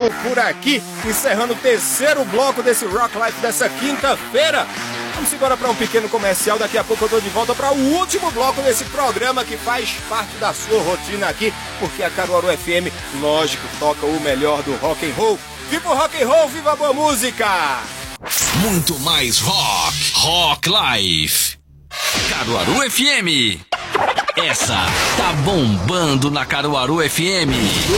ficando por aqui, encerrando o terceiro bloco desse Rock Life dessa quinta-feira. Vamos embora para um pequeno comercial, daqui a pouco eu tô de volta para o último bloco desse programa que faz parte da sua rotina aqui, porque a Caruaru FM, lógico, toca o melhor do rock and roll. Viva o rock and roll, viva a boa música! Muito mais rock, Rock Life. Caruaru FM. Essa tá bombando na Caruaru FM.